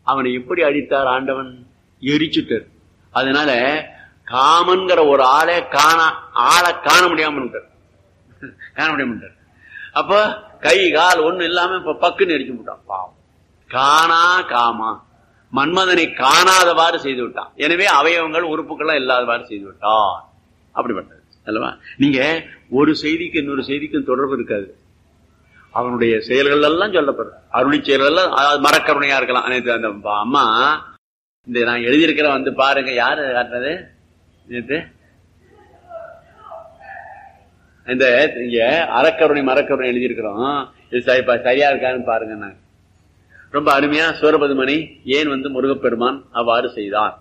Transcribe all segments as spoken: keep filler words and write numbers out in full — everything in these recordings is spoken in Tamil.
அவனை எப்படி அடித்தார் ஆண்டவன்? எரிச்சுட்டார். அதனால காமன்கிற ஒரு ஆளை காண ஆளை காண முடியாம காண முடியாம அப்ப கை கால் ஒண்ணு இல்லாம இப்ப பக்குன்னு எரிச்சு விட்டான். பாவம். காணா காமா மன்மதனை காணாதவாறு செய்து விட்டான். எனவே அவயவங்கள் உறுப்புகள்லாம் இல்லாதவாறு செய்து விட்டான். அப்படிப்பட்டது அல்லவா? நீங்க ஒரு செய்திக்கு இன்னொரு செய்திக்கும் தொடர்பு இருக்காது. அவனுடைய செயல்கள் எல்லாம் சொல்லப்படுற அருளி செயல்கள் எல்லாம் மரக்கருணையா இருக்கலாம். அந்த அம்மா இந்த நான் எழுதியிருக்கிற வந்து பாருங்க, யாரு காட்டுறது நேற்று இந்த இங்க அறக்கருணை மரக்கருணை எழுதியிருக்கிறோம். இது சரியா இருக்கான்னு பாருங்க. நான் ரொம்ப அருமையா சூரபதுமணி ஏன் வந்து முருகப்பெருமான் அவ்வாறு செய்தார்.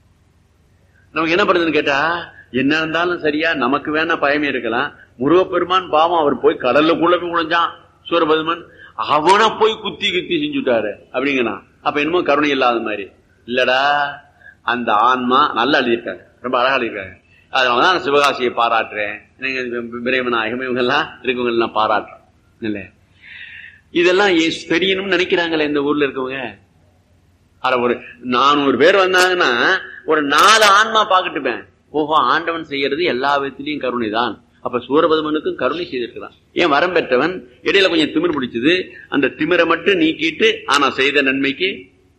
நமக்கு என்ன பண்ணுதுன்னு கேட்டா, என்ன இருந்தாலும் சரியா நமக்கு வேணா பயமே இருக்கலாம். முருகப்பெருமான் பாவம் அவர் போய் கடலுக்குள்ள போய் குழைஞ்சான். சூரபதுமன் அவனை போய் குத்தி குத்தி செஞ்சுட்டாரு அப்படிங்கண்ணா. அப்ப என்னமோ கருணை இல்லாத மாதிரி இல்லடா. அந்த ஆன்மா நல்லா எழுதியிருக்காங்க, ரொம்ப அழகா எழுதியிருக்காங்க. அதனாலதான் நான் சிவகாசியை பாராட்டுறேன். பிரேமநாயகம் இவங்கெல்லாம் இருக்கவங்க எல்லாம் பாராட்டுறேன். இல்ல இதெல்லாம் தெரியணும்னு நினைக்கிறாங்களே இந்த ஊர்ல இருக்கவங்க. அட ஒரு நானூறு பேர் வந்தாங்கன்னா ஒரு நாலு ஆன்மா பாக்கட்டுப்பேன். ஓஹோ, ஆண்டவன் செய்யறது எல்லா விதத்திலையும் கருணை தான். அப்ப சூரபதுமனுக்கும் கருணை செய்திருக்கிறான். ஏன் வரம் பெற்றவன் இடையில கொஞ்சம் திமிர் பிடிச்சது, அந்த திமிரை மட்டும் நீக்கிட்டு ஆனா செய்த நன்மைக்கு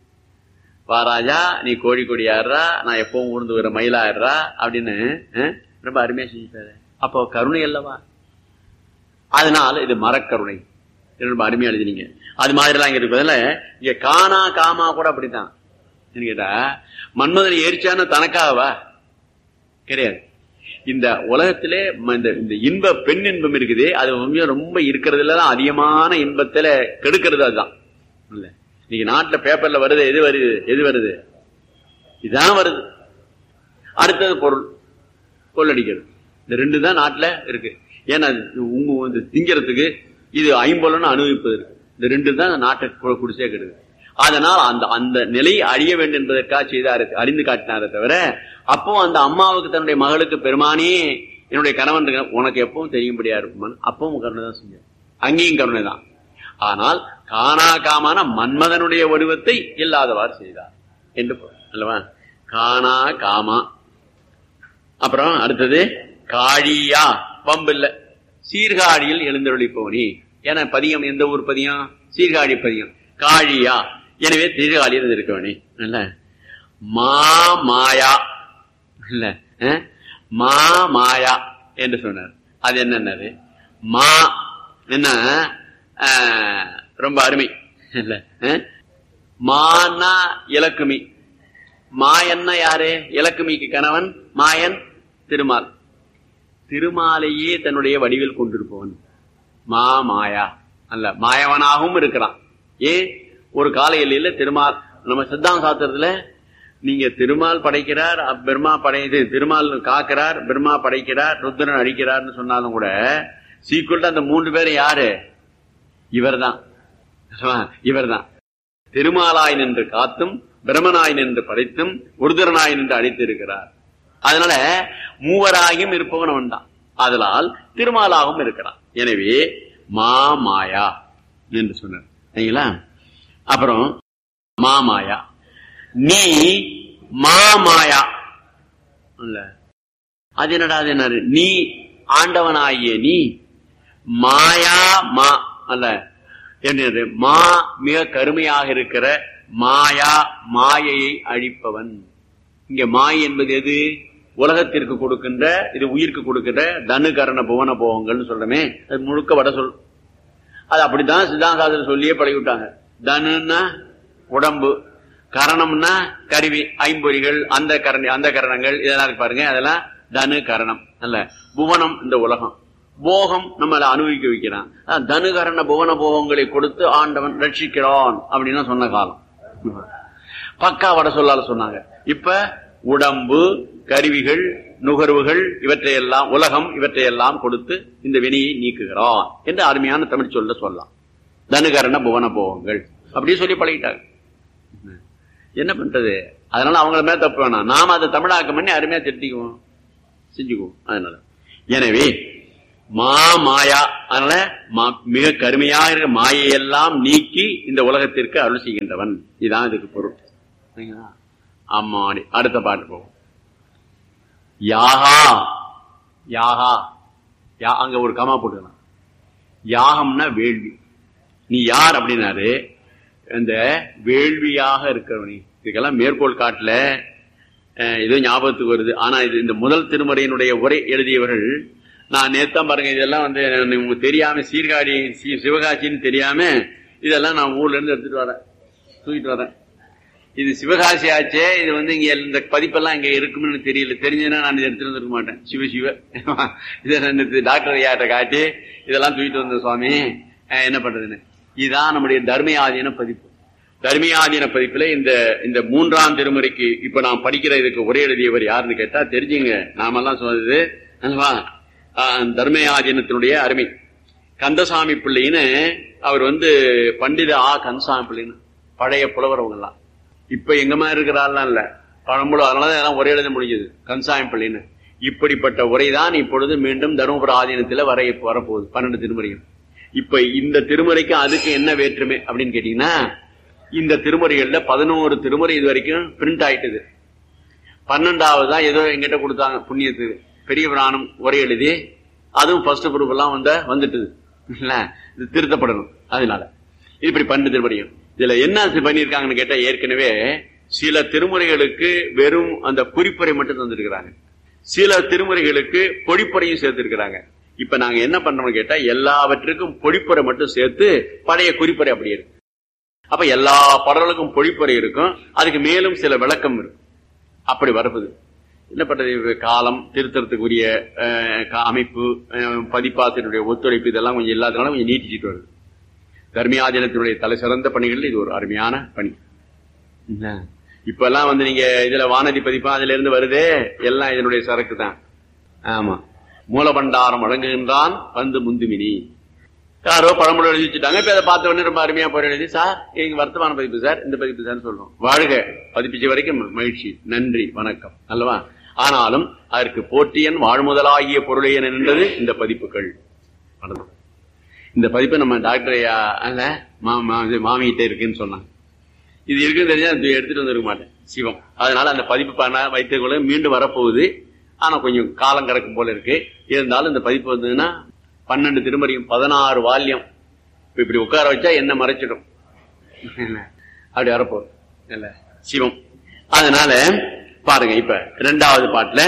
வாராஜா நீ கோழி கொடி ஆடுறா, நான் எப்பவும் உழுந்து வர மயிலாடுறா அப்படின்னு ரொம்ப அருமையா செஞ்சுட்டாரு. அப்போ கருணை அல்லவா? அதனால இது மரக்கருணை ரொம்ப அருமையா எழுதினீங்க. அது மாதிரி எல்லாம் இங்க இருப்பதுல இங்க காணா காமா கூட அப்படித்தான். கேட்டா மன்மதனை ஏறிச்சான்னு தனக்காகவா? கிடையாது. இந்த உலகத்திலே இந்த இன்ப பெண் இன்பம் இருக்குது, அது ரொம்ப இருக்கிறதுலதான் அதிகமான இன்பத்துல கெடுக்கிறது அதுதான். இல்ல இன்னைக்கு நாட்டுல பேப்பர்ல வருது, எது வருது எது வருது இதுதான் வருது. அடுத்தது பொருள் கொள்ளடிக்கிறது. இந்த ரெண்டு தான் நாட்டுல இருக்கு. ஏன்னா உங்க வந்து திங்கிறதுக்கு இது ஐம்பொலன்னு அனுபவிப்பது இருக்கு. இந்த ரெண்டு தான் நாட்டை குடிசே கெடுது. அதனால் அந்த அந்த நிலை அழிய வேண்டும் என்பதற்காக செய்தாரு, அறிந்து காட்டினாரே தவிர அப்போ அந்த அம்மாவுக்கு தன்னுடைய மகளுக்கு பெருமானே என்னுடைய கணவன் உனக்கு எப்பவும் தெரியும்படியா இருக்குமான் அப்பவும் கருணை தான் செஞ்சார். அங்கேயும் கருணை தான். ஆனால் காணா காமான மன்மதனுடைய வடிவத்தை இல்லாதவாறு செய்தார் என்று அல்லவா? காணா காமா. அப்புறம் அடுத்தது காழியா, பம்பு இல்ல, சீர்காழியில் எழுந்தருளிப்போனி. ஏன்னா பதியம் எந்த ஊர் பதியம்? சீர்காழி பதியம். காழியா, எனவே சீர்காழியில் இருக்கவனே. இல்ல மா மாயா இல்ல மா மாயா என்று சொன்னார். அது என்னன்னது? மா என்ன ரொம்ப அருமை இல்ல. மானா இலக்குமி. மாயன்னா யாரு? இலக்குமிக்கு கணவன் மாயன் திருமால். திருமாலையே தன்னுடைய வடிவில் கொண்டிருப்பவன் மா மாயா அல்ல, மாயவனாகவும் இருக்கிறான். ஏன் ஒரு கால எல்லையில திருமால் நம்ம சித்தாந்த சாஸ்திரத்துல நீங்க திருமால் படைக்கிறார், பிரம்மா படை திருமால் காக்கிறார், பிரம்மா படைக்கிறார், ருத்ரன் அடிக்கிறார்னு சொன்னாலும் கூட சீக்குவல் அந்த மூன்று பேரும் யாரு? இவர் தான், இவர் தான். திருமாலாய் நின்று காத்தும் பிரம்மனாய் நின்று படைத்தும் ருத்ரனாய் நின்று அடித்து இருக்கிறார். அதனால மூவராகியும் இருப்பவன் அவன் தான். அதனால் திருமாலாகவும் இருக்கிறான். எனவே மா மாயா என்று சொன்னார். சரிங்களா? அப்புறம் மாமாயா, நீ மாமாயா இல்ல, அது என்னடா? அது என்ன? நீ ஆண்டவனாகிய நீ மாயா மா அல்ல என்னது? மா மிக கருமையாக இருக்கிற மாயா, மாயையை அழிப்பவன். இங்க மாய் என்பது எது? உலகத்திற்கு கொடுக்கின்ற, இது உயிருக்கு கொடுக்கின்ற தனு கரண புவன போகங்கள்னு சொல்றமே, அது முழுக்க வட சொல். அது அப்படித்தான் சித்தாந்தாசர் சொல்லியே பழகிவிட்டாங்க. தனுன்னா உடம்பு, கரணம்னா கருவி, ஐம்பொறிகள், அந்த கரணி அந்த கரணங்கள் இதெல்லாம் இருக்கு பாருங்க, அதெல்லாம் தனு கரணம் அல்ல. புவனம் இந்த உலகம், போகம் நம்மளை அனுபவிக்க வைக்கிறான். தனு கரண புவன போகங்களை கொடுத்து ஆண்டவன் ரட்சிக்கிறான் அப்படின்னு சொன்ன காலம் பக்கா வட சொல்லால சொன்னாங்க. இப்ப உடம்பு, கருவிகள், நுகர்வுகள், இவற்றையெல்லாம் உலகம், இவற்றையெல்லாம் கொடுத்து இந்த வினையை நீக்குகிறான் என்று அருமையான தமிழ் சொல்ல சொல்லலாம். தனுகரண புவன போகங்கள் அப்படியே சொல்லி பழகிட்டாங்க. என்ன பண்றது? அதனால அவங்கள மேல தப்பு வேணாம், நாம அதை தமிழாக்கம் பண்ணி அருமையா திருத்திக்குவோம், செஞ்சுக்குவோம். அதனால எனவே மா மாயா, அதனால மிக கருமையாக இருக்கிற மாயையெல்லாம் நீக்கி இந்த உலகத்திற்கு அருள் செய்கின்றவன். இதுதான் இதுக்கு பொருள். ஆமா. அடுத்த பாட்டு போவோம். யாகா யாகா யா, அங்க ஒரு கமா போட்டுக்கலாம். யாகம்னா வேள்வி. நீ யார் அப்படின்னாரு, இந்த வேள்வியாக இருக்கிறவனி. இதுக்கெல்லாம் மேற்கோள் காட்டல, ஏதோ ஞாபகத்துக்கு வருது. ஆனா இது இந்த முதல் திருமுறையினுடைய உரை எழுதியவர்கள், நான் நேத்தான் பாருங்க, இதெல்லாம் வந்து உங்களுக்கு தெரியாம சீர்காழி சிவகாசின்னு தெரியாம இதெல்லாம் நான் ஊர்ல இருந்து எடுத்துட்டு வரேன், தூக்கிட்டு வரேன். இது சிவகாசி ஆச்சே, இது வந்து இங்க இந்த பதிப்பெல்லாம் இங்க இருக்கும்னு தெரியல. தெரிஞ்சதுன்னா நான் இதை எடுத்துட்டு வந்துருக்க மாட்டேன். சிவ சிவ இதை டாக்டர் ஐயாட்ட காட்டி இதெல்லாம் தூக்கிட்டு வந்த சுவாமி என்ன பண்றதுன்னு. இதுதான் நம்முடைய தர்மயாதீன பதிப்பு. தர்மயாதீன பதிப்புல இந்த இந்த மூன்றாம் திருமுறைக்கு இப்ப நான் படிக்கிற இதுக்கு உரை எழுதியவர் யாருன்னு கேட்டா தெரிஞ்சுங்க. நாமெல்லாம் சொன்னது தர்மயாதீனத்தினுடைய அருமை கந்தசாமி பிள்ளைன்னு. அவர் வந்து பண்டித ஆ கந்தசாமி பிள்ளைன்னு பழைய புலவர் எல்லாம். இப்ப எங்க மாதிரி இருக்கிறாள்லாம் இல்ல, பழம்புல. அதனாலதான் ஒரே எழுத முடிஞ்சது கந்தசாமி பிள்ளைன்னு. இப்படிப்பட்ட உரைதான் இப்பொழுது மீண்டும் தருமபுர ஆதீனத்துல வர வரப்போகுது பன்னெண்டு திருமுறைகள். இப்ப இந்த திருமுறைக்கு அதுக்கு என்ன வேற்றுமை அப்படின்னு கேட்டீங்கன்னா, இந்த திருமுறைகள்ல பதினோரு திருமுறை இது வரைக்கும் பிரிண்ட் ஆயிட்டது. பன்னெண்டாவது தான் ஏதோ எங்கிட்ட கொடுத்தாங்க புண்ணியத்துக்கு பெரிய புராணம் உரை எழுதி, அதுவும் ஃபர்ஸ்ட் குரூப் எல்லாம் வந்த வந்துட்டுது இல்ல, இது திருத்தப்படணும். அதனால இப்படி பன்னெண்டு திருமுறைகள். இதுல என்ன பண்ணிருக்காங்கன்னு கேட்டா, ஏற்கனவே சில திருமுறைகளுக்கு வெறும் அந்த குறிப்புரை மட்டும் தந்திருக்கிறாங்க, சில திருமுறைகளுக்கு பொழிப்புரையும் சேர்த்திருக்கிறாங்க. இப்ப நாங்க என்ன பண்றோம்னு கேட்டா, எல்லாவற்றுக்கும் பொழிப்புரை மட்டும் சேர்த்து பழைய குறிப்புரை அப்படியே இருக்கு. அப்ப எல்லா பாடல்களுக்கும் பொழிப்புரை இருக்கும், அதுக்கு மேலும் சில விளக்கம் இருக்கும். அப்படி வரப்புது. என்ன பண்றது, காலம் திருத்தறதுக்குரிய அமைப்பு, பதிப்பாசிரியருடைய ஒத்துழைப்பு, இதெல்லாம் கொஞ்சம் இல்லாதனால கொஞ்சம் நீட்டிச்சிட்டு வருது. தர்மயாதீனத்தினுடைய தலை சிறந்த பணிகள் இது ஒரு அருமையான பணி. இப்ப எல்லாம் வந்து நீங்க இதுல வானதி பதிப்பா அதுல இருந்து வருதே, எல்லாம் இதனுடைய சரக்கு தான். ஆமா. மூலபண்டாரம் வழங்குகின்றான் வந்து முந்துமினி. யாரோ பழமொழி எழுதி வச்சுட்டாங்க. இப்ப அதை பார்த்த உடனே ரொம்ப அருமையா போய் எழுதி, சார் எங்க வருத்தமான பதிப்பு சார், இந்த பதிப்பு சார் சொல்றோம். வாழ்க, பதிப்பிச்ச வரைக்கும் மகிழ்ச்சி, நன்றி, வணக்கம் அல்லவா. ஆனாலும் அதற்கு போற்றியன் வாழ்முதலாகிய பொருளையன் என்றது இந்த பதிப்புகள். இந்த பதிப்பை நம்ம டாக்டர் மாமிகிட்ட இருக்குன்னு சொன்னாங்க. இது இருக்குன்னு தெரிஞ்சா எடுத்துட்டு வந்துருக்க மாட்டேன் சிவம். அதனால அந்த பதிப்பு பண்ண வைத்துக்கொள்ள மீண்டும் வரப்போகுது. ஆனா கொஞ்சம் காலம் கிடக்கும் போல இருக்கு. இருந்தாலும் இந்த பதிப்பு வந்ததுன்னா பன்னெண்டு திருமறையும் பதினாறு வால்யம் இப்படி உட்கார வச்சா என்ன மறைச்சிடும், அப்படி வரப்போகுது இல்ல சிவம். அதனால பாருங்க, இப்ப இரண்டாவது பாட்டுல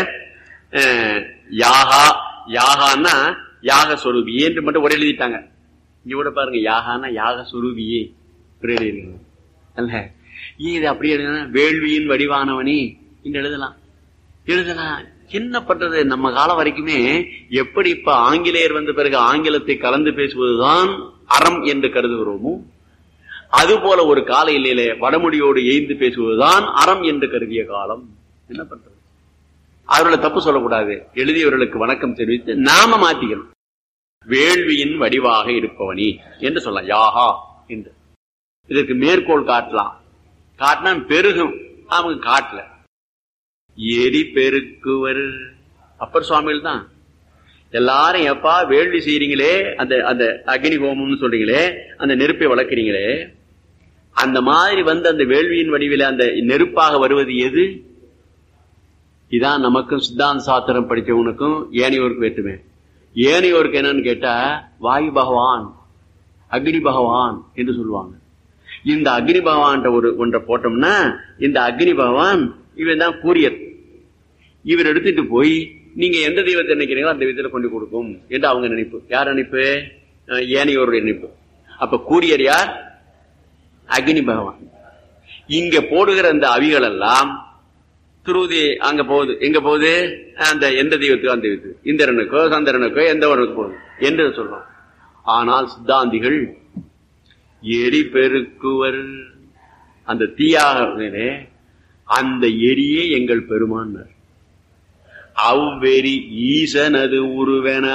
யாகா யாகான்னா யாக சொரூபியே என்று மட்டும் ஒரு எழுதிட்டாங்க. இங்க கூட பாருங்க, யாகான்னா யாக சொரூபியே அல்ல. இது அப்படி எழுதுனா வேள்வியின் வடிவானவனி என்று எழுதலாம் எழுதலாம் என்ன பண்றது, நம்ம காலம் வரைக்குமே எப்படி இப்ப ஆங்கிலேயர் வந்த பிறகு ஆங்கிலத்தை கலந்து பேசுவதுதான் அறம் என்று கருதுகிறோமோ, அது போல ஒரு கால இல்லையிலே வடமொழியோடு எய்ந்து பேசுவதுதான் அறம் என்று கருதிய காலம். என்ன பண்றது, அவர்களை தப்பு சொல்லக்கூடாது, எழுதியவர்களுக்கு வணக்கம் தெரிவித்து நாம மாத்திக்கணும். வேள்வியின் வடிவாக இருப்பவனி என்று சொல்லலாம் யாகா என்று. இதற்கு மேற்கோள் காட்டலாம், காட்டினா பெருகும், அவங்க காட்டல. எரி பெருக்குவர் அப்பர் சுவாமிகள் தான். எல்லாரும் எப்பா வேள்வி செய்யறீங்களே, அந்த அந்த அக்னி ஹோமம்னு சொல்றீங்களே, அந்த நெருப்பை வளர்க்கிறீங்களே, அந்த மாதிரி வந்து அந்த வேள்வியின் வடிவில அந்த நெருப்பாக வருவது எது? இதான் நமக்கும் சித்தாந்த சாஸ்திரம் படிச்சவனுக்கும் ஏனையோருக்கு வேற்றுமே. ஏனையோருக்கு என்னன்னு கேட்டா வாயு பகவான், அக்னி பகவான் என்று சொல்லுவாங்க. இந்த அக்னி பகவான் ஒரு ஒன்றை போட்டோம்னா, இந்த அக்னி பகவான் இவன் தான் கூரியர். இவர் எடுத்துட்டு போய் நீங்க எந்த தெய்வத்தை நினைக்கிறீங்களோ அந்த தெய்வத்தை கொண்டு கொடுக்கும் என்று அவங்க நினைப்பு. யார் நினைப்பு? ஏனையோருடைய நினைப்பு. அப்ப கூரியர் யார்? அக்னி பகவான். இங்க போடுகிற அந்த அவிகள் எல்லாம் துருதி அங்க போகுது. எங்க போகுது? அந்த எந்த தெய்வத்துக்கோ அந்த தெய்வத்துக்கு, இந்திரனுக்கோ சந்திரனுக்கோ எந்த ஒருவருக்கு போகுது என்று சொல்றோம். ஆனால் சித்தாந்திகள் எரி பெருக்குவர், அந்த தீயாக அந்த எரியே எங்கள் பெருமான். அவ்வெறி ஈசனது உருவென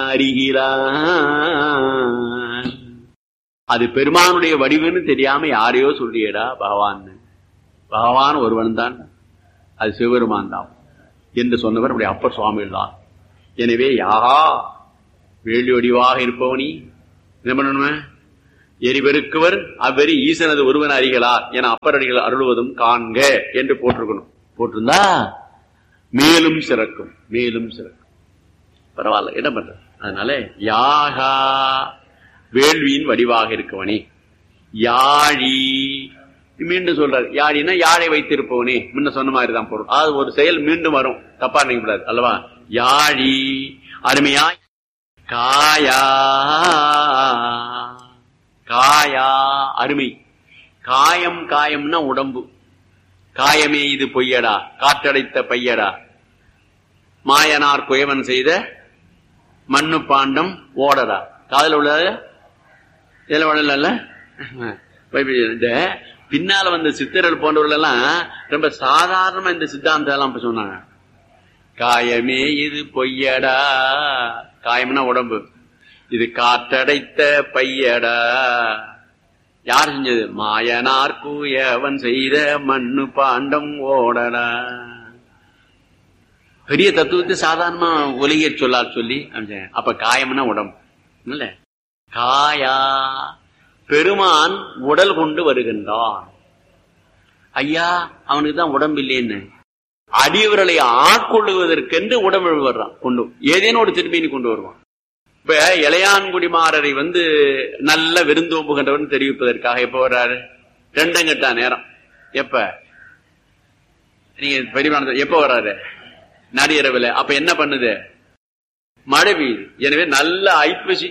அறிகிறான். அது பெருமானுடைய வடிவுன்னு தெரியாம யாரையோ சொல்றியடா பகவான். பகவான் ஒருவன் தான், அது சிவபெருமான் தான் என்று சொன்னவர் அப்பர் சுவாமிகள் தான். எனவே யாகா வேள்வி வடிவாக இருப்பவனி என்ன பண்ணணுமே, எரிபெருக்குவர் அவ்வெறி ஈசனது ஒருவன் அறிகளார் என அப்பரடிகள் அருள்வதும் காண்க என்று போட்டிருக்கணும். போட்டிருந்தா மேலும் சிறக்கும், மேலும் சிறக்கும். பரவாயில்ல, என்ன பண்ற. அதனால யாகா வேள்வியின் வடிவாக இருக்கவனே, யாழி மீண்டும் சொல்றாரு. யாழின்னா யாழை வைத்திருப்பவனே, முன்ன சொன்ன மாதிரி தான் பொருள். அது ஒரு செயல் மீண்டும் வரும், தப்பா நினைக்கூடாது அல்லவா. யாழி அருமையாய் காயா, காயா அருமை. காயம் காயம்னா உடம்பு. காயமே இது பொய்யடா காற்றடைத்த பையடா, மாயனார் குயவன் செய்த மண்ணு பாண்டம் ஓடடா. காதல் உள்ளது இதெல்லாம் உடல. இந்த பின்னால வந்த சித்தர்கள் போன்றவர்கள் எல்லாம் ரொம்ப சாதாரணமா இந்த சித்தாந்தம் எல்லாம் சொன்னாங்க. காயமே இது பொய்யடா, காயம்னா உடம்பு, இது காற்றடைத்த பையடா. யார் செஞ்சது? மாயனார் கூயவன் செய்த மண்ணு பாண்டம் ஓடடா. பெரிய தத்துவத்தை சாதாரணமா ஒலிக சொல்லார் சொல்லி. அப்ப காயம்னா உடம்பு இல்ல. காயா பெருமான் உடல் கொண்டு வருகின்றான். ஐயா அவனுக்கு தான் உடம்பு இல்லைன்னு அடியவர்களை ஆட்கொள்ளுவதற்கென்று உடம்பு வர்றான், கொண்டு ஏதேனும் ஒரு திரும்பினி கொண்டு வருவான். இப்ப இளையான்குடிமாரரை வந்து நல்ல விருந்தோம்புகின்றவன் தெரிவிப்பதற்காக எப்ப வர்றாரு? ரெண்டங்கட்டா நேரம். எப்ப நீங்க பெரியமான எப்ப வர்றாரு? நடிகரவில். அப்ப என்ன பண்ணுது? மழை பெய்யுது. எனவே நல்ல ஐப்பசி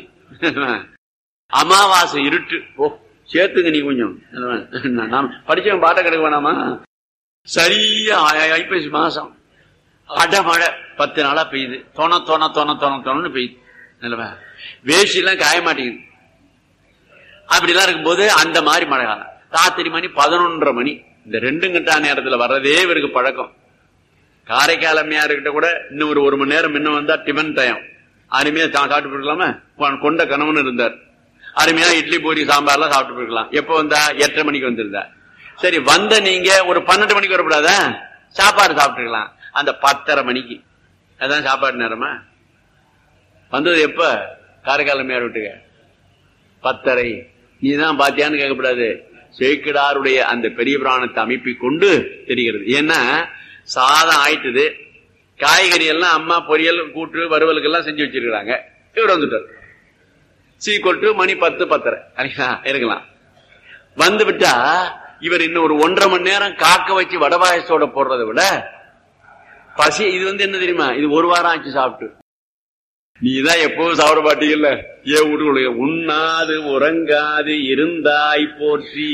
அமாவாசை இருட்டு. ஓ சேர்த்துங்க நீ கொஞ்சம். நான் படிச்சவன் பாட்ட கிடைக்க வேணாமா? சரியா ஐப்பசி மாசம் அடமழை பத்து நாளா பெய்யுது. தொண தொண தொண தொண தொணன்னு பெய்யுது. வேஷ்டி எல்லாம் காய மாட்டேங்குது. அப்படிலாம் இருக்கும்போது அந்த மாதிரி மழை காலம். ராத்திரி மணி பதினொன்றரை மணி இந்த ரெண்டு கட்டா நேரத்துல வர்றதே இவருக்கு பழக்கம். காரைக்கால் அம்மையாருக்கிட்ட கூட இன்னும் ஒரு ஒரு மணி நேரம் இன்னும் வந்தா டிஃபன் டைம் அருமையா சாப்பிட்டு போயிருக்கலாமா? கொண்ட கணவன் இருந்தார். அருமையா இட்லி பூரி சாம்பார்லாம் சாப்பிட்டு போயிருக்கலாம். எப்ப வந்தா? எட்டரை மணிக்கு வந்திருந்தா. சரி வந்த நீங்க ஒரு பன்னெண்டு மணிக்கு வரக்கூடாதா? சாப்பாடு சாப்பிட்டுருக்கலாம். அந்த பத்தரை மணிக்கு அதான் சாப்பாடு நேரமா வந்தது. எப்ப? காரைக்கால் அம்மையார் விட்டுக்க பத்தரை. நீதான் பாத்தியான்னு கேட்கக்கூடாது. சேக்கிடாருடைய அந்த பெரிய புராணத்தை அமைப்பை கொண்டு தெரிகிறது. ஏன்னா சாதம் ஆயிட்டுது, காய்கறி எல்லாம் அம்மா பொரியல் கூட்டு வறுவலுக்கு எல்லாம் செஞ்சு வச்சிருக்கிறாங்க. இவர் வந்துட்டார். சீக்கொட்டு மணி பத்து பத்தரை இருக்கலாம். வந்து விட்டா இவர் இன்னும் ஒரு ஒன்றரை மணி நேரம் காக்க வச்சு வடபாயசோட போடுறதை விட பசி. இது வந்து என்ன தெரியுமா? இது ஒரு வாரம் ஆச்சு சாப்பிட்டு. நீதான் எப்பவும் சாப்பிட மாட்டீங்கல்ல. ஏன் வீட்டுக்குள்ள உண்ணாது உறங்காது இருந்தாய் போற்றி.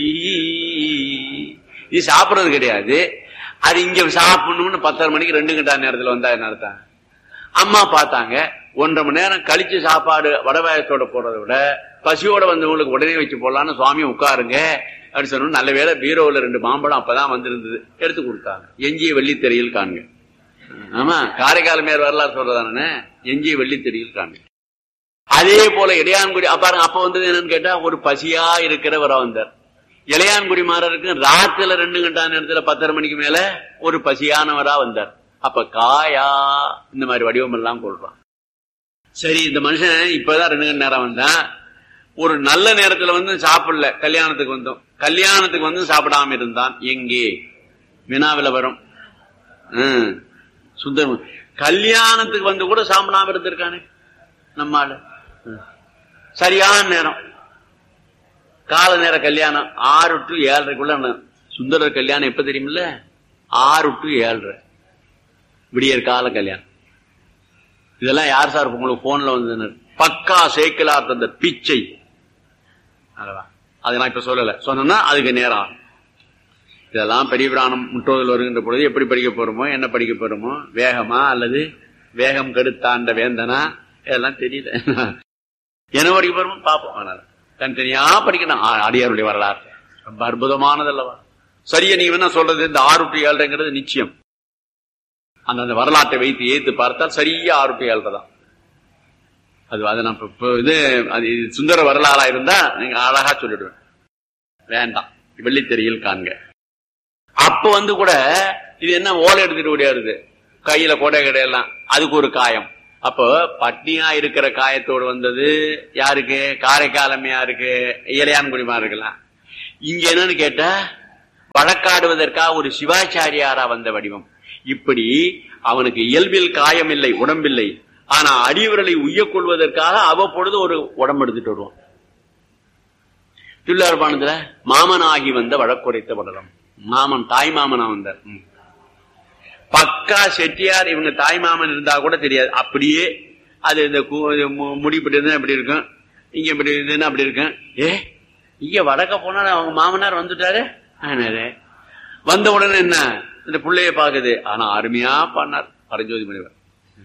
இது சாப்பிடறது கிடையாது. அது இங்க சாப்பிடணும்னு பத்தரை மணிக்கு ரெண்டு கண்டா நேரத்துல வந்தா என்ன அர்த்தம்? அம்மா பார்த்தாங்க ஒன்றரை மணி நேரம் கழிச்சு சாப்பாடு வடபாயத்தோட போடுறதை விட பசியோட வந்தவங்களுக்கு உடனே வச்சு போடலான்னு சுவாமி உட்காருங்க அப்படி சொன்னோம். நல்ல வேளை பீரோவில் ரெண்டு மாம்பழம் அப்பதான் வந்திருந்தது, எடுத்து கொடுத்தாங்க. எஞ்சிய வெள்ளித்தெறியில் காண்க. ஆமா, காரைக்கால் மேல் வரலாறு சொல்றதானே. எஞ்சிய வெள்ளித்தெறியில் காண்க. அதே போல இளையான்குடி பாருங்க. அப்ப வந்தது என்னன்னு கேட்டா ஒரு பசியா இருக்கிறவரா வந்தார். இளையான்குடி மாறருக்கு ராத்திரில ரெண்டு கண்டா நேரத்துல பத்தரை மணிக்கு மேல ஒரு பசியானவரா வந்தார். அப்ப காயா இந்த மாதிரி வடிவம் எல்லாம் கொள்றான். சரி, இந்த மனுஷன் இப்பதான் ரெண்டு கண்டு நேரம் வந்தான். ஒரு நல்ல நேரத்துல வந்து சாப்பிடல. கல்யாணத்துக்கு வந்தோம். கல்யாணத்துக்கு வந்து சாப்பிடாம இருந்தான். எங்கே? வினாவில வரும். சுந்தரம் கல்யாணத்துக்கு வந்து கூட சாப்பிடாம இருந்திருக்கானே நம்மால. சரியான நேரம் கால நேர கல்யாணம் ஆறு டு ஏழரைக்குள்ள. சுந்தரர் கல்யாணம் எப்ப தெரியுமில்ல? ஆறு டு ஏழரை விடியற் கால கல்யாணம். இதெல்லாம் யார் சார் உங்களுக்கு போன்ல வந்து? பக்கா சேக்கிலார் தந்த பிச்சை. அதை நான் இப்ப சொல்லல. சொன்னா அதுக்கு நேரம். இதெல்லாம் பெரிய புராணம் முற்றோதல் வருகின்ற பொழுது எப்படி படிக்க போறோமோ, என்ன படிக்க போறோமோ, வேகமா அல்லது வேகம் கெடுத்தாண்ட வேந்தனா, இதெல்லாம் தெரியல. என்ன படிக்க போறோமோ பார்ப்போம். அதனால தனித்தனியா படிக்கணும். அடியாருடைய வரலாறு ரொம்ப அற்புதமானதல்லவா. சரியா நீங்க என்ன சொல்றது? இந்த ஆறு டு ஏழுங்கிறது நிச்சயம். அந்த வரலாற்றை வைத்து ஏத்து பார்த்தால் சரியா ஆறு டு ஏழு தான் அது. அதை நான் இது சுந்தர வரலாறா இருந்தா நீங்க அழகா சொல்லிடுவேன். வேண்டாம், வெள்ளித்தெறியில் காண்க. அப்ப வந்து கூட இது என்ன ஓலை எடுத்துட்டு ஓடியாருது கையில கொடை கடையெல்லாம். அதுக்கு ஒரு காயம். அப்போ பட்னியா இருக்கிற காயத்தோடு வந்தது யாருக்கு? காரைக்காலமையா இருக்கு, இளையான்குடிமா இருக்கலாம். இங்க என்னன்னு கேட்டா வழக்காடுவதற்காக ஒரு சிவாச்சாரியாரா வந்த வடிவம். இப்படி அவனுக்கு இயல்பில் காயம் இல்லை, உடம்பில்லை. ஆனா அடியவர்களை உய்யக் கொள்வதற்காக அவ்வப்பொழுது ஒரு உடம்பு எடுத்துட்டு வருவான். திருவிழாபானத்துல மாமன் ஆகி வந்த வழக்குரைத்த படலம். மாமன் தாய் மாமனா வந்தார். பக்கா செட்டியார். இவங்க தாய் மாமன் இருந்தா கூட தெரியாது. அப்படியே அது இந்த முடி இப்படி இருந்தா இப்படி இருக்கும், இங்க இப்படி இருந்ததுன்னா அப்படி இருக்கும். ஏ இங்க வடக்க போனா அவங்க மாமனார் வந்துட்டாரு. வந்த உடனே என்ன இந்த பிள்ளைய பாக்குது. ஆனா அருமையா பண்ணார் பரஞ்சோதி முனிவர்.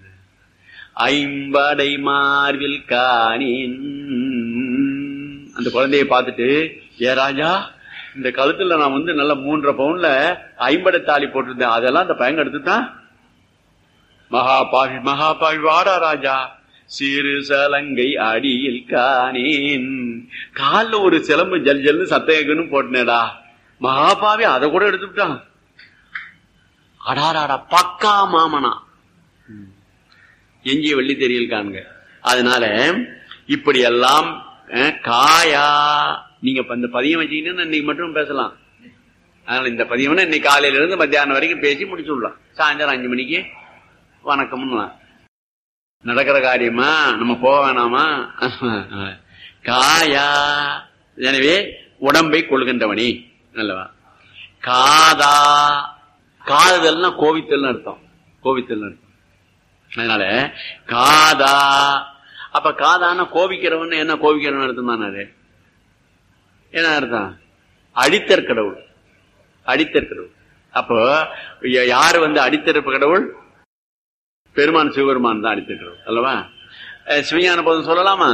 ஐம்படை மார்பில் காணின் அந்த குழந்தைய பார்த்துட்டு, ஏ ராஜா, இந்த கழுத்துல நான் வந்து நல்ல மூன்றரை பவுன்ல ஐம்படை தாலி போட்டிருந்தேன், அதெல்லாம் அந்த பையன் எடுத்துட்டான். மகாபாவி மகாபாவி வாடா ராஜா, சிறு சலங்கை அடியில் காணேன். காலில் ஒரு சிலம்பு ஜல் ஜல்னு சத்தையன்னு போட்டனேடா, மகாபாவி அதை கூட எடுத்துட்டான். அடாராடா, பக்கா மாமனா. எஞ்சிய வெள்ளி தெரியல் காணுங்க. அதனால இப்படி எல்லாம் காயா நீங்க இந்த பதியம் வச்சீங்கன்னா இன்னைக்கு மட்டும் பேசலாம். அதனால இந்த பதியம்னா இன்னைக்கு காலையில இருந்து மத்தியானம் வரைக்கும் பேசி முடிச்சு விடலாம். சாயந்தரம் அஞ்சு மணிக்கு வணக்கம்னு நடக்கிற காரியமா, நம்ம போக வேணாமா? காயா. எனவே உடம்பை கொள்கின்றவனி நல்லவா. காதா, காதல்னா கோவித்தல் அர்த்தம், கோவித்தல் அர்த்தம். அதனால காதா. அப்ப காதான கோபிக்கிறவன் என்ன? கோபிக்கிறவன் அர்த்தம் தானே. என்ன அர்த்தம்? அடித்தற் கடவுள், அடித்தற் கடவுள். அப்போ யாரு வந்து அடித்தறப்பு கடவுள்? பெருமான் சிவபெருமான் தான் அடித்தற் கடவுள் அல்லவா? சிவஞான போதும் சொல்லலாமா?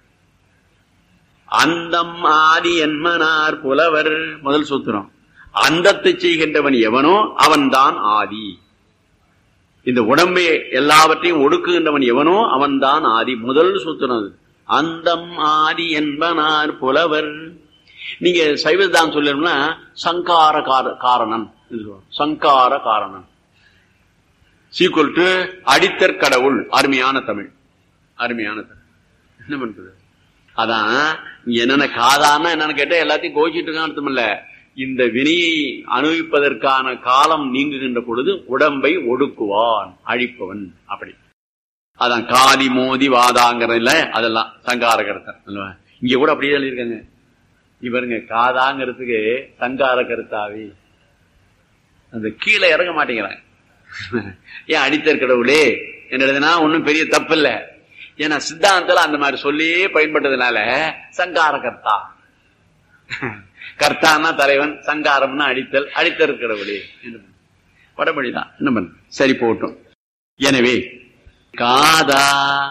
அந்தம் ஆதி என்மனார் புலவர். முதல் சூத்திரம். அந்தத்தை செய்கின்றவன் எவனோ அவன் தான் ஆதி. இந்த உடம்பை எல்லாவற்றையும் ஒடுக்குகின்றவன் எவனோ அவன் தான் ஆதி. முதல் சூத்திரம். அந்தம் ஆதி என்பனார் புலவர். நீங்க சைவதான் சொல்லணும்னா சங்கார காரணன், சங்கார காரணன் சீக்குவல் டு அடித்தற் கடவுள். அருமையான தமிழ், அருமையான தமிழ். என்ன பண்றது? அதான் என்னென்ன காதான்னா என்னன்னு கேட்டா எல்லாத்தையும் கோச்சிட்டு இருக்கான்னு அர்த்தம் இல்ல. இந்த வினையை அனுபவிப்பதற்கான காலம் நீங்குகின்ற பொழுது உடம்பை ஒடுக்குவான், அழிப்பவன். அப்படி அதான் காதி மோதி வாதாங்கிறதுல அதெல்லாம் சங்கார கருத்தா. இங்க கூட அப்படியே எழுதியிருக்காங்க. இவருங்க காதாங்கிறதுக்கு சங்கார கருத்தாவி அந்த கீழே இறங்க மாட்டேங்கிறாங்க. ஏன் அடித்தற் கடவுளே என்னதுன்னா ஒன்னும் பெரிய தப்பு இல்ல. ஏன்னா சித்தாந்தத்துல அந்த மாதிரி சொல்லி பயன்பட்டதுனால சங்கார கர்த்தா. கர்த்தான்னா தலைவன், சங்காரம்னா அடித்தல், அடித்தற் கடவுளே வடமொழிதான். என்ன பண்ண சரி போட்டும். எனவே காதா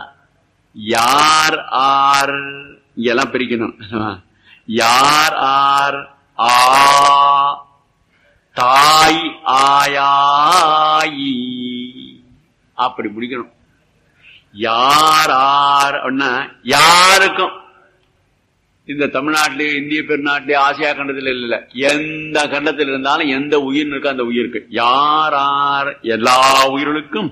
யார் ஆர் இங்கெல்லாம் பிரிக்கணும். யார் ஆர் ஆ தாய் ஆயாயி அப்படி முடிக்கணும். யார் ஆர் அப்படின்னா யாருக்கும் இந்த தமிழ்நாட்டிலே இந்திய பெருநாட்டிலே ஆசியா கண்டத்தில் இல்ல, எந்த கண்டத்தில் இருந்தாலும் எந்த உயிர் இருக்கோ அந்த உயிருக்கு யார் ஆர் எல்லா உயிர்களுக்கும்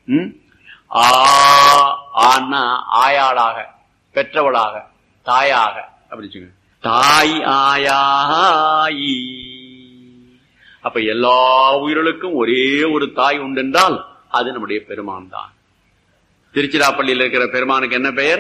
ஆனா ஆயாளாக, பெற்றவளாக, தாயாக அப்படி சொல்லுங்க. தாய் ஆயாயி. அப்ப எல்லா உயிர்களுக்கும் ஒரே ஒரு தாய் உண்டென்றால் அது நம்முடைய பெருமான் தான். திருச்சிராப்பள்ளியில் இருக்கிற பெருமானுக்கு என்ன பெயர்?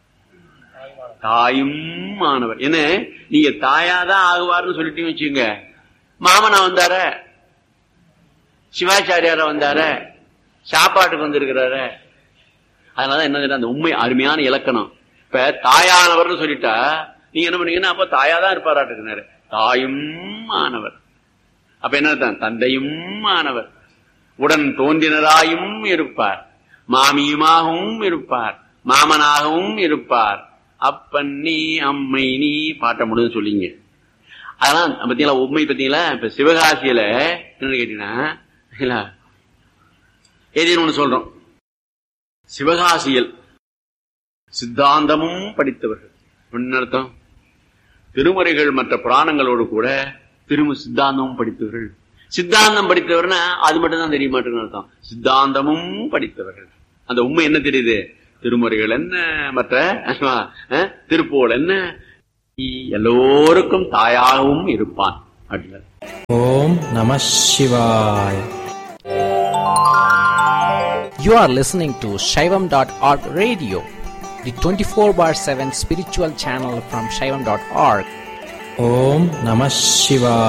தாயும் மாணவர். என்ன நீங்க தாயாதான் ஆகுவார்னு சொல்லிட்டு வச்சுங்க. மாமனா வந்தார, சிவாச்சாரியார வந்தார, சாப்பாட்டுக்கு வந்திருக்கிறாரு. அதனாலதான் என்ன அந்த உண்மை அருமையான இலக்கணம். இப்ப தாயானவர்னு சொல்லிட்டா நீங்க என்ன பண்ணீங்கன்னா அப்ப தாயாதான் இருப்பாராட்டுக்கிறாரு. தாயும் மாணவர். அப்ப என்ன தந்தையும் மாணவர், உடன் தோன்றினராயும் இருப்பார், மாமியுமாகவும் இருப்பார், மாமனாகவும் இருப்பார், அப்பன் நீ அம்மை நீ பாட்ட முடியும் சொல்லிங்க. அதெல்லாம் பத்தீங்களா உண்மை பத்தீங்களா? இப்ப சிவகாசியில என்ன கேட்டீங்கன்னா ஏதேன்னு ஒண்ணு சொல்றோம். சிவகாசியில் சித்தாந்தமும் படித்தவர்கள் அர்த்தம். திருமுறைகள் மற்ற புராணங்களோடு கூட திரும்ப சித்தாந்தமும் படித்தவர்கள். சித்தாந்தம் படித்தவர்னா அது மட்டும் தான் தெரிய மாட்டேங்குன்னு அர்த்தம். சித்தாந்தமும் படித்தவர்கள் அந்த உண்மை என்ன தெரியுது? திருமுறைகள் என்ன, மற்ற திருப்புகழ் என்ன, எல்லோருக்கும் தாயாகவும் இருப்பான் அப்படின்னா. ஓம் நம சிவாய். You are listening to Shaivam dot org radio, the twenty-four bar seven spiritual channel from Shaivam dot org. Om Namah Shivaya.